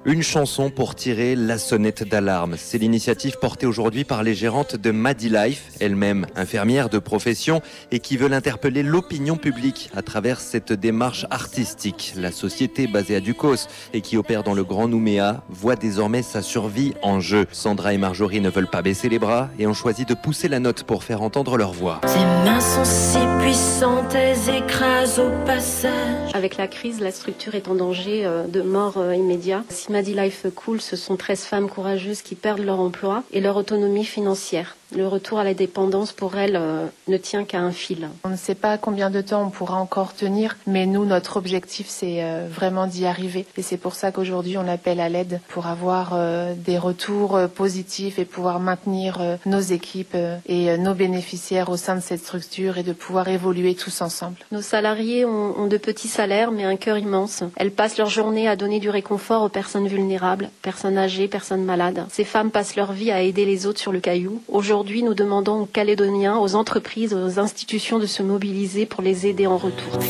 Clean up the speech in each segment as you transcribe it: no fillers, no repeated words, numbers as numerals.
Une chanson pour tirer la sonnette d'alarme. C'est l'initiative portée aujourd'hui par les gérantes de Madi Life, elles-mêmes infirmières de profession et qui veulent interpeller l'opinion publique à travers cette démarche artistique. La société basée à Ducos et qui opère dans le Grand Nouméa voit désormais sa survie en jeu. Sandra et Marjorie ne veulent pas baisser les bras et ont choisi de pousser la note pour faire entendre leur voix. Tes mains sont si puissantes, elles écrasent au passage. Avec la crise, la structure est en danger de mort immédiat. Si Madi Life coule, ce sont 13 femmes courageuses qui perdent leur emploi et leur autonomie financière. Le retour à la dépendance pour elles ne tient qu'à un fil. On ne sait pas combien de temps on pourra encore tenir, mais nous, notre objectif, c'est vraiment d'y arriver. Et c'est pour ça qu'aujourd'hui, on appelle à l'aide pour avoir des retours positifs et pouvoir maintenir nos équipes et nos bénéficiaires au sein de cette structure et de pouvoir évoluer tous ensemble. Nos salariés ont de petits salaires, mais un cœur immense. Elles passent leur journée à donner du réconfort aux personnes vulnérables, personnes âgées, personnes malades. Ces femmes passent leur vie à aider les autres sur le caillou. Aujourd'hui, nous demandons aux Calédoniens, aux entreprises, aux institutions de se mobiliser pour les aider en retour.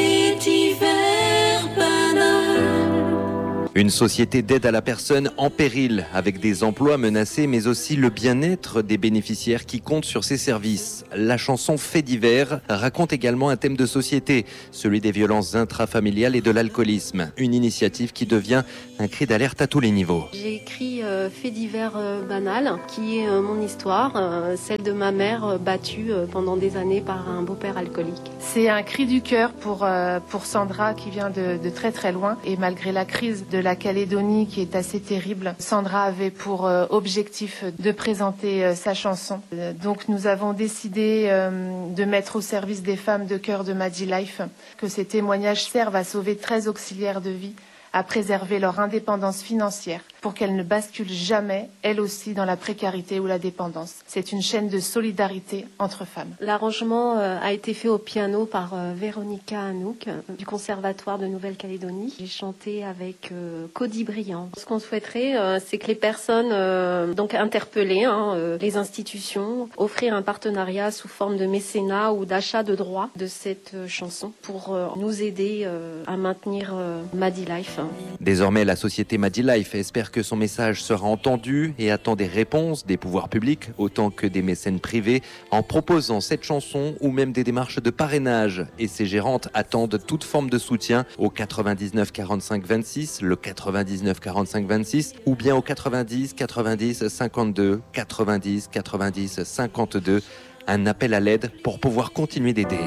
Une société d'aide à la personne en péril, avec des emplois menacés, mais aussi le bien-être des bénéficiaires qui comptent sur ces services. La chanson Faits divers raconte également un thème de société, celui des violences intrafamiliales et de l'alcoolisme. Une initiative qui devient un cri d'alerte à tous les niveaux. J'ai écrit Faits divers banal, qui est mon histoire, celle de ma mère battue pendant des années par un beau-père alcoolique. C'est un cri du cœur pour Sandra qui vient de très très loin. Et malgré la crise de la Calédonie qui est assez terrible, Sandra avait pour objectif de présenter sa chanson. Donc nous avons décidé de mettre au service des femmes de cœur de Madi Life que ces témoignages servent à sauver 13 auxiliaires de vie, à préserver leur indépendance financière pour qu'elles ne basculent jamais, elles aussi, dans la précarité ou la dépendance. C'est une chaîne de solidarité entre femmes. L'arrangement a été fait au piano par Véronica Anouk du Conservatoire de Nouvelle-Calédonie. J'ai chanté avec Cody Briand. Ce qu'on souhaiterait, c'est que les personnes donc interpeller les institutions, offrir un partenariat sous forme de mécénat ou d'achat de droits de cette chanson pour nous aider à maintenir Madi Life. Désormais, la société Madi Life espère que son message sera entendu et attend des réponses des pouvoirs publics autant que des mécènes privés en proposant cette chanson ou même des démarches de parrainage. Et ses gérantes attendent toute forme de soutien au 99 45 26, le 99 45 26 ou bien au 90 90 52 90 90 52. Un appel à l'aide pour pouvoir continuer d'aider.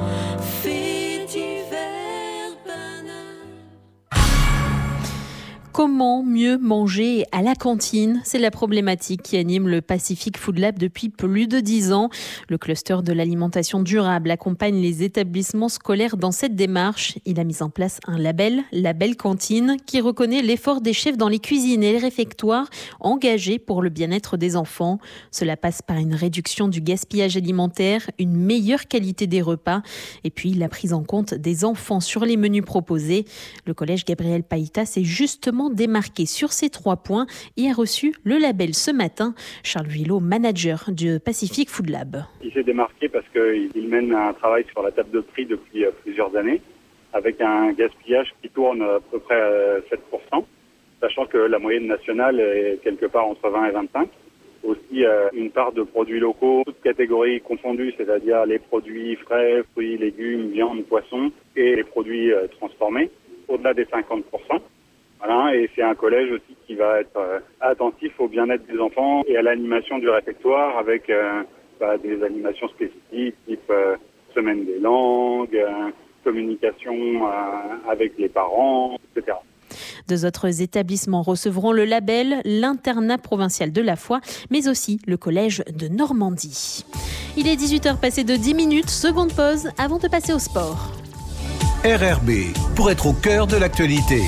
Comment mieux manger à la cantine ? C'est la problématique qui anime le Pacific Food Lab depuis plus de 10 ans. Le cluster de l'alimentation durable accompagne les établissements scolaires dans cette démarche. Il a mis en place un label Cantine, qui reconnaît l'effort des chefs dans les cuisines et les réfectoires engagés pour le bien-être des enfants. Cela passe par une réduction du gaspillage alimentaire, une meilleure qualité des repas et puis la prise en compte des enfants sur les menus proposés. Le collège Gabriel Païta s'est justement démarqué sur ces 3 points et a reçu le label ce matin. Charles Vuillot, manager du Pacific Food Lab. Il s'est démarqué parce qu'il mène un travail sur la table de prix depuis plusieurs années avec un gaspillage qui tourne à peu près à 7%, sachant que la moyenne nationale est quelque part entre 20 et 25. Aussi une part de produits locaux, toutes catégories confondues, c'est-à-dire les produits frais, fruits, légumes, viande, poisson et les produits transformés, au-delà des 50%. Voilà, et c'est un collège aussi qui va être attentif au bien-être des enfants et à l'animation du réfectoire avec des animations spécifiques, type semaine des langues, communication avec les parents, etc. 2 autres établissements recevront le label, l'internat provincial de la Foi, mais aussi le collège de Normandie. Il est 18h passé de 10 minutes, seconde pause avant de passer au sport. RRB, pour être au cœur de l'actualité.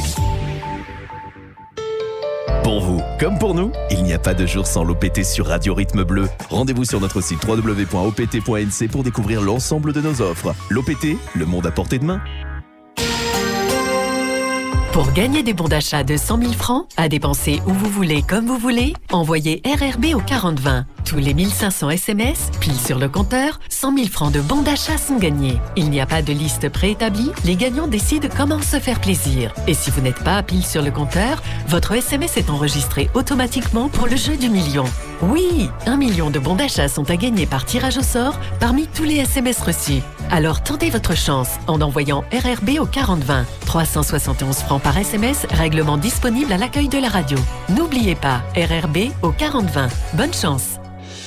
Pour vous, comme pour nous, il n'y a pas de jour sans l'OPT sur Radio Rythme Bleu. Rendez-vous sur notre site www.opt.nc pour découvrir l'ensemble de nos offres. L'OPT, le monde à portée de main. Pour gagner des bons d'achat de 100 000 francs, à dépenser où vous voulez, comme vous voulez, envoyez RRB au 4020. Tous les 1500 SMS, pile sur le compteur, 100 000 francs de bons d'achat sont gagnés. Il n'y a pas de liste préétablie, les gagnants décident comment se faire plaisir. Et si vous n'êtes pas pile sur le compteur, votre SMS est enregistré automatiquement pour le jeu du million. Oui, 1 million de bons d'achat sont à gagner par tirage au sort parmi tous les SMS reçus. Alors tentez votre chance en envoyant RRB au 4020. 371 francs par SMS, règlement disponible à l'accueil de la radio. N'oubliez pas, RRB au 4020. Bonne chance.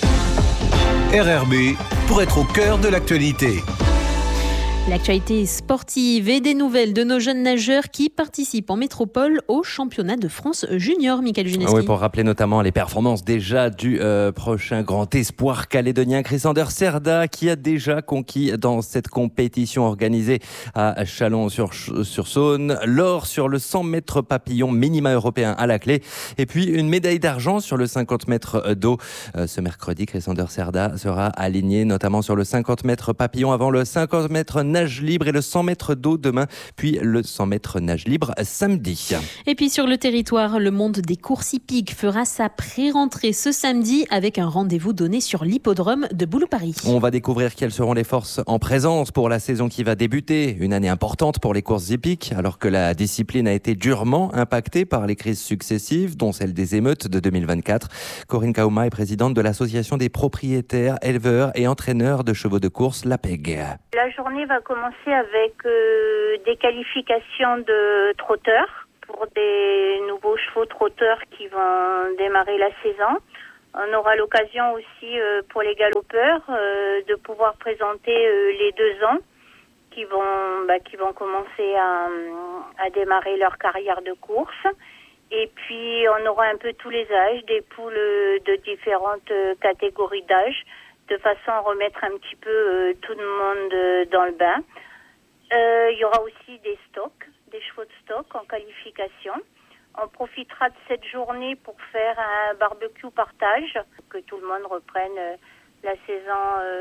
RRB pour être au cœur de l'actualité. L'actualité sportive et des nouvelles de nos jeunes nageurs qui participent en métropole au championnat de France junior, Michael Juneski. Oui, pour rappeler notamment les performances déjà du prochain grand espoir calédonien, Chrisander Cerda, qui a déjà conquis dans cette compétition organisée à Chalon-sur-Saône l'or sur le 100 mètres papillon minima européen à la clé, et puis une médaille d'argent sur le 50 mètres d'eau. Ce mercredi, Chrisander Cerda sera aligné notamment sur le 50 mètres papillon avant le 50 mètres nage libre et le 100 mètres d'eau demain, puis le 100 mètres nage libre samedi. Et puis sur le territoire, le monde des courses hippiques fera sa pré-rentrée ce samedi avec un rendez-vous donné sur l'hippodrome de Boulou-Paris. On va découvrir quelles seront les forces en présence pour la saison qui va débuter. Une année importante pour les courses hippiques, alors que la discipline a été durement impactée par les crises successives, dont celle des émeutes de 2024. Corinne Kauma est présidente de l'association des propriétaires, éleveurs et entraîneurs de chevaux de course, l'APEG. La journée va commencer avec des qualifications de trotteurs pour des nouveaux chevaux trotteurs qui vont démarrer la saison. On aura l'occasion aussi pour les galopeurs de pouvoir présenter les 2 ans qui vont commencer à démarrer leur carrière de course. Et puis on aura un peu tous les âges, des poules de différentes catégories d'âge, de façon à remettre un petit peu tout le monde dans le bain. Il y aura aussi des stocks, des chevaux de stock en qualification. On profitera de cette journée pour faire un barbecue partage, que tout le monde reprenne la saison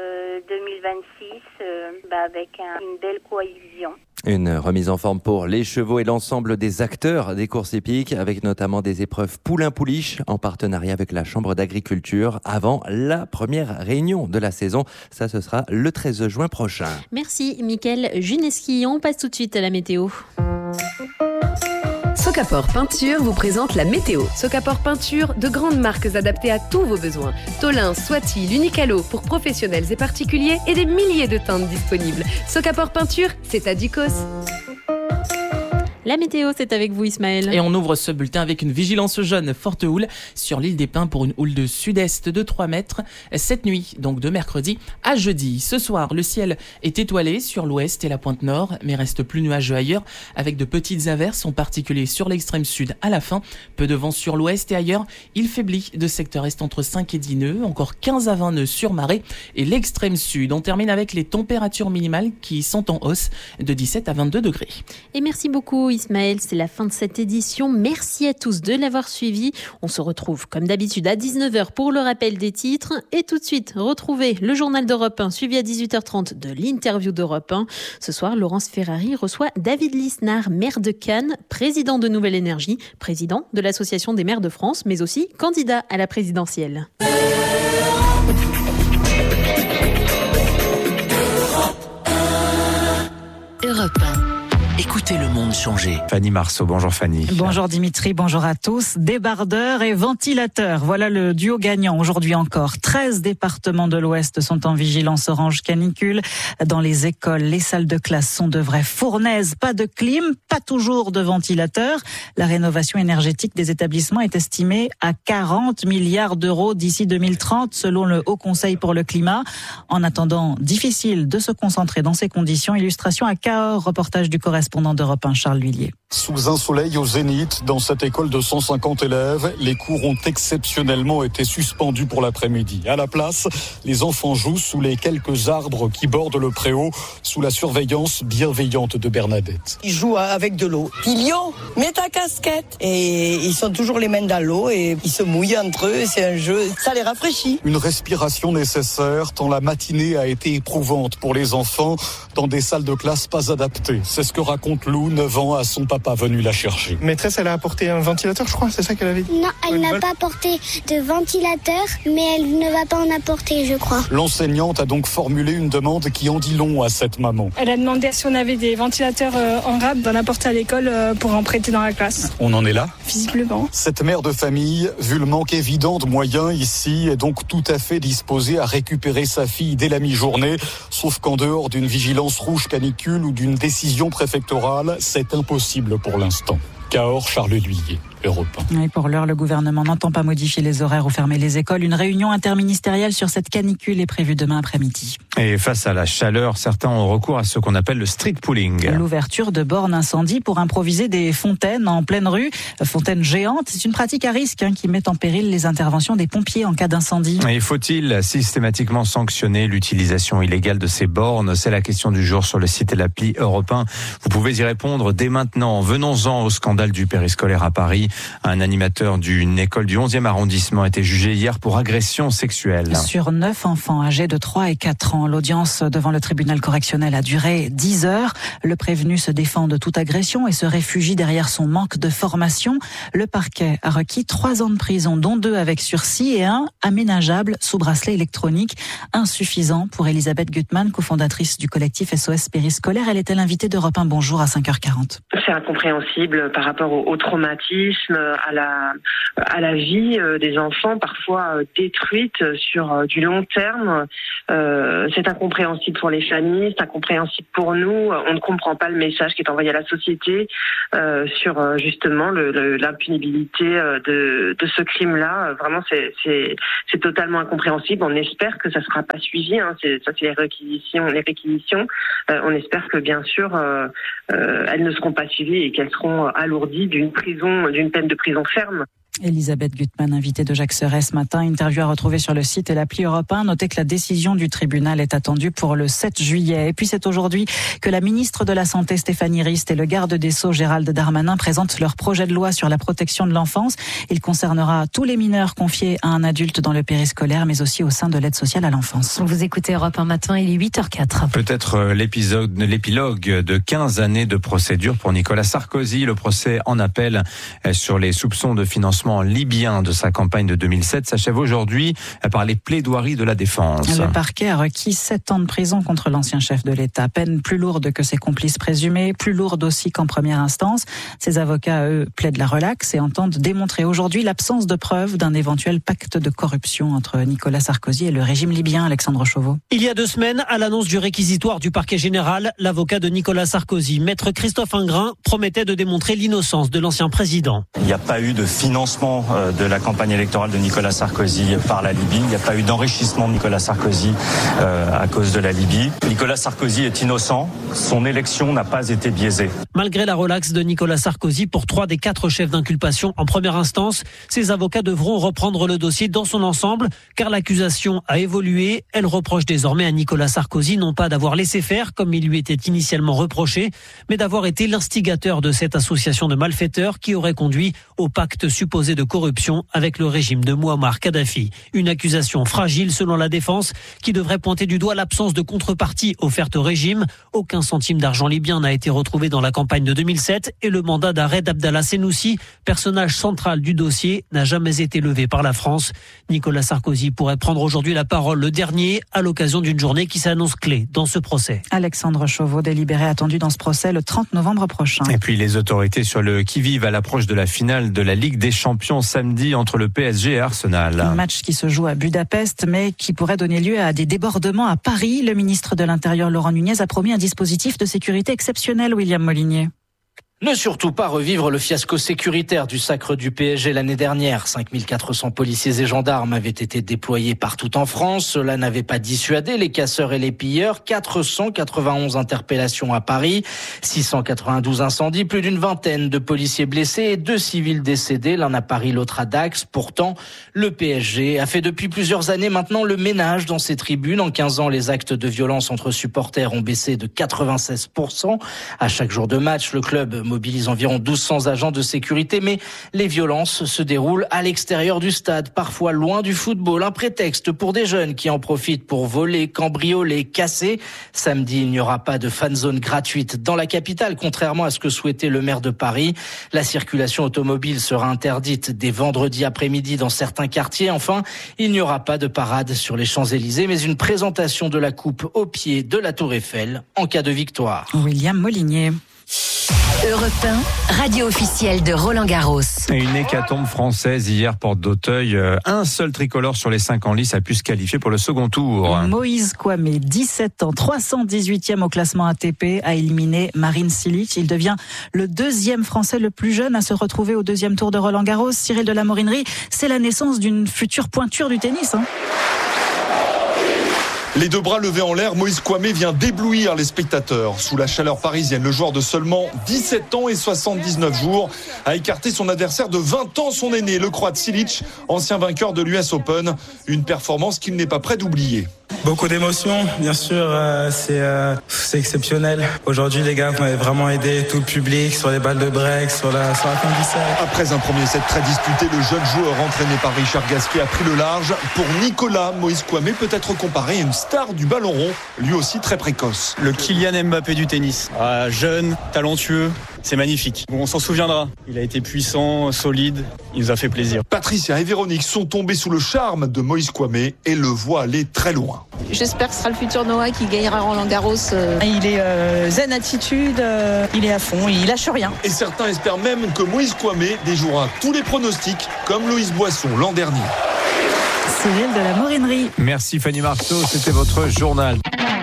2026 avec une belle cohésion. Une remise en forme pour les chevaux et l'ensemble des acteurs des courses hippiques, avec notamment des épreuves poulain-pouliche en partenariat avec la Chambre d'agriculture avant la première réunion de la saison. Ça, ce sera le 13 juin prochain. Merci, Michael Juneski. On passe tout de suite à la météo. Socapor Peinture vous présente la météo. Socapor Peinture, de grandes marques adaptées à tous vos besoins. Tolin, Swati, l'Unicalo pour professionnels et particuliers et des milliers de teintes disponibles. Socapor Peinture, c'est à Ducos. La météo, c'est avec vous, Ismaël. Et on ouvre ce bulletin avec une vigilance jaune forte houle sur l'île des Pins pour une houle de sud-est de 3 mètres. Cette nuit, donc de mercredi à jeudi. Ce soir, le ciel est étoilé sur l'ouest et la pointe nord, mais reste plus nuageux ailleurs, avec de petites averses, en particulier sur l'extrême sud à la fin. Peu de vent sur l'ouest et ailleurs, il faiblit de secteur est entre 5 et 10 nœuds, encore 15 à 20 nœuds sur marée. Et l'extrême sud, on termine avec les températures minimales qui sont en hausse de 17 à 22 degrés. Et merci beaucoup, Ismaël, c'est la fin de cette édition. Merci à tous de l'avoir suivi. On se retrouve comme d'habitude à 19h pour le rappel des titres. Et tout de suite, retrouvez le journal d'Europe 1 suivi à 18h30 de l'interview d'Europe 1. Ce soir, Laurence Ferrari reçoit David Lisnard, maire de Cannes, président de Nouvelle Énergie, président de l'Association des maires de France, mais aussi candidat à la présidentielle. Europe 1. Écoutez le monde changer. Fanny Marceau, bonjour Fanny. Bonjour Dimitri, bonjour à tous. Débardeurs et ventilateurs, voilà le duo gagnant aujourd'hui encore. 13 départements de l'Ouest sont en vigilance orange canicule. Dans les écoles, les salles de classe sont de vraies fournaises. Pas de clim, pas toujours de ventilateurs. La rénovation énergétique des établissements est estimée à 40 milliards d'euros d'ici 2030 selon le Haut Conseil pour le climat. En attendant, difficile de se concentrer dans ces conditions. Illustration à Cahors, reportage du correspondant d'Europe 1, Charles Lhuillier. Sous un soleil au zénith, dans cette école de 150 élèves, les cours ont exceptionnellement été suspendus pour l'après-midi. À la place, les enfants jouent sous les quelques arbres qui bordent le préau, sous la surveillance bienveillante de Bernadette. Ils jouent avec de l'eau. Pilio, mets ta casquette. Et ils sont toujours les mains dans l'eau et ils se mouillent entre eux. C'est un jeu, ça les rafraîchit. Une respiration nécessaire tant la matinée a été éprouvante pour les enfants dans des salles de classe pas adaptées. C'est ce que raconte Lou, 9 ans, à son papa venu la chercher. Maîtresse, elle a apporté un ventilateur, je crois, c'est ça qu'elle avait dit? Non, elle n'a pas apporté de ventilateur, mais elle ne va pas en apporter, je crois. L'enseignante a donc formulé une demande qui en dit long à cette maman. Elle a demandé si on avait des ventilateurs en rab d'en apporter à l'école pour en prêter dans la classe. On en est là? Visiblement. Cette mère de famille, vu le manque évident de moyens ici, est donc tout à fait disposée à récupérer sa fille dès la mi-journée, sauf qu'en dehors d'une vigilance rouge canicule ou d'une décision préfectorale, c'est impossible pour l'instant. Cahors, Charles Lhuillier. Et pour l'heure, le gouvernement n'entend pas modifier les horaires ou fermer les écoles. Une réunion interministérielle sur cette canicule est prévue demain après-midi. Et face à la chaleur, certains ont recours à ce qu'on appelle le street pooling. L'ouverture de bornes incendie pour improviser des fontaines en pleine rue, fontaines géantes. C'est une pratique à risque qui met en péril les interventions des pompiers en cas d'incendie. Et faut-il systématiquement sanctionner l'utilisation illégale de ces bornes? C'est la question du jour sur le site et l'appli Europe 1. Vous pouvez y répondre dès maintenant. Venons-en au scandale du périscolaire à Paris. Un animateur d'une école du 11e arrondissement a été jugé hier pour agression sexuelle. Sur 9 enfants âgés de 3 et 4 ans, l'audience devant le tribunal correctionnel a duré 10 heures. Le prévenu se défend de toute agression et se réfugie derrière son manque de formation. Le parquet a requis 3 ans de prison, dont 2 avec sursis et 1 aménageable sous bracelet électronique. Insuffisant pour Elisabeth Gutmann, cofondatrice du collectif SOS Périscolaire. Elle était l'invitée d'Europe 1. Bonjour à 5h40. C'est incompréhensible par rapport au traumatisme, à la vie des enfants, parfois détruite sur du long terme. C'est incompréhensible pour les familles, c'est incompréhensible pour nous. On ne comprend pas le message qui est envoyé à la société sur justement l'impunibilité de ce crime-là. Vraiment, c'est totalement incompréhensible. On espère que ça ne sera pas suivi. C'est les réquisitions. On espère que bien sûr elles ne seront pas suivies et qu'elles seront alourdies d'une peine de prison ferme. Elisabeth Gutmann, invitée de Jacques Serret ce matin, interview à retrouver sur le site et l'appli Europe 1. Notez que la décision du tribunal est attendue pour le 7 juillet. Et puis c'est aujourd'hui que la ministre de la Santé Stéphanie Rist et le garde des Sceaux Gérald Darmanin présentent leur projet de loi sur la protection de l'enfance. Il concernera tous les mineurs confiés à un adulte dans le périscolaire, mais aussi au sein de l'aide sociale à l'enfance. Vous écoutez Europe 1 matin, il est 8h04. Peut-être l'épilogue de 15 années de procédure pour Nicolas Sarkozy. Le procès en appel sur les soupçons de financement libyen de sa campagne de 2007 s'achève aujourd'hui par les plaidoiries de la défense. Le parquet a requis 7 ans de prison contre l'ancien chef de l'État. Peine plus lourde que ses complices présumés, plus lourde aussi qu'en première instance. Ses avocats, eux, plaident la relaxe et entendent démontrer aujourd'hui l'absence de preuves d'un éventuel pacte de corruption entre Nicolas Sarkozy et le régime libyen. Alexandre Chauveau. Il y a 2 semaines, à l'annonce du réquisitoire du parquet général, l'avocat de Nicolas Sarkozy, maître Christophe Ingrin, promettait de démontrer l'innocence de l'ancien président. Il n'y a pas eu de financement de la campagne électorale de Nicolas Sarkozy par la Libye. Il n'y a pas eu d'enrichissement de Nicolas Sarkozy à cause de la Libye. Nicolas Sarkozy est innocent. Son élection n'a pas été biaisée. Malgré la relaxe de Nicolas Sarkozy pour 3 des 4 chefs d'inculpation en première instance, ses avocats devront reprendre le dossier dans son ensemble car l'accusation a évolué. Elle reproche désormais à Nicolas Sarkozy non pas d'avoir laissé faire comme il lui était initialement reproché, mais d'avoir été l'instigateur de cette association de malfaiteurs qui aurait conduit au pacte supposé de corruption avec le régime de Mouammar Kadhafi. Une accusation fragile selon la défense qui devrait pointer du doigt l'absence de contrepartie offerte au régime. Aucun centime d'argent libyen n'a été retrouvé dans la campagne de 2007 et le mandat d'arrêt d'Abdallah Senoussi, personnage central du dossier, n'a jamais été levé par la France. Nicolas Sarkozy pourrait prendre aujourd'hui la parole, le dernier, à l'occasion d'une journée qui s'annonce clé dans ce procès. Alexandre Chauveau, délibéré attendu dans ce procès le 30 novembre prochain. Et puis les autorités sur le qui-vive à l'approche de la finale de la Ligue des Champions samedi entre le PSG et Arsenal. Un match qui se joue à Budapest, mais qui pourrait donner lieu à des débordements à Paris. Le ministre de l'Intérieur, Laurent Nunez, a promis un dispositif de sécurité exceptionnel, William Molinier. Ne surtout pas revivre le fiasco sécuritaire du sacre du PSG l'année dernière. 5400 policiers et gendarmes avaient été déployés partout en France. Cela n'avait pas dissuadé les casseurs et les pilleurs. 491 interpellations à Paris, 692 incendies, plus d'une vingtaine de policiers blessés et 2 civils décédés, l'un à Paris, l'autre à Dax. Pourtant, le PSG a fait depuis plusieurs années maintenant le ménage dans ses tribunes. En 15 ans, les actes de violence entre supporters ont baissé de 96%. À chaque jour de match, le club mobilise environ 1200 agents de sécurité, mais les violences se déroulent à l'extérieur du stade, parfois loin du football. Un prétexte pour des jeunes qui en profitent pour voler, cambrioler, casser. Samedi, il n'y aura pas de fan zone gratuite dans la capitale, contrairement à ce que souhaitait le maire de Paris. La circulation automobile sera interdite dès vendredi après-midi dans certains quartiers. Enfin, il n'y aura pas de parade sur les Champs-Élysées, mais une présentation de la coupe au pied de la Tour Eiffel en cas de victoire. William Molinier. Europe 1, radio officielle de Roland-Garros. Une hécatombe française hier, porte d'Auteuil. Un seul tricolore sur les 5 en lice a pu se qualifier pour le second tour. Moïse Kouamé, 17 ans, 318e au classement ATP, a éliminé Marin Cilic. Il devient le deuxième Français le plus jeune à se retrouver au deuxième tour de Roland-Garros. Cyril de la Morinerie, c'est la naissance d'une future pointure du tennis. Les deux bras levés en l'air, Moïse Kouamé vient d'éblouir les spectateurs. Sous la chaleur parisienne, le joueur de seulement 17 ans et 79 jours a écarté son adversaire de 20 ans, son aîné, le Croate Cilic, ancien vainqueur de l'US Open. Une performance qu'il n'est pas prêt d'oublier. Beaucoup d'émotions, bien sûr, c'est exceptionnel. Aujourd'hui, les gars, vous m'avez vraiment aidé, tout le public, sur les balles de break, sur la fin du set. Après un premier set très disputé, le jeune joueur entraîné par Richard Gasquet a pris le large. Pour Nicolas, Moïse Kouamé peut être comparé à une star du ballon rond, lui aussi très précoce. Le Kylian Mbappé du tennis, jeune, talentueux. C'est magnifique. Bon, on s'en souviendra. Il a été puissant, solide. Il nous a fait plaisir. Patricia et Véronique sont tombées sous le charme de Moïse Kouamé et le voient aller très loin. J'espère que ce sera le futur Noah qui gagnera Roland-Garros. Il est zen attitude, il est à fond, il lâche rien. Et certains espèrent même que Moïse Kouamé déjouera tous les pronostics comme Loïs Boisson l'an dernier. Cyril de la Morinerie. Merci Fanny Marceau, c'était votre journal.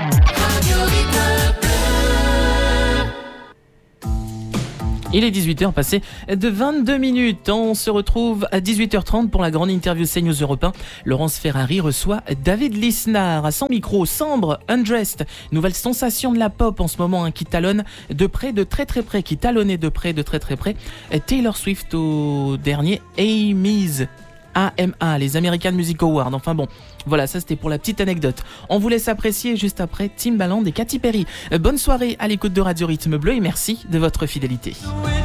Il est 18h passé de 22 minutes. On se retrouve à 18h30 pour la grande interview CNews Europe 1. Laurence Ferrari reçoit David Lisnard à son micro. Sambre, Undressed, nouvelle sensation de la pop en ce moment, qui talonne de près, de très très près, qui talonnait de près, de très très près Taylor Swift au dernier AMAs, les American Music Awards. Enfin bon, voilà, ça c'était pour la petite anecdote. On vous laisse apprécier juste après Timbaland et Katy Perry. Bonne soirée à l'écoute de Radio Rythme Bleu et merci de votre fidélité.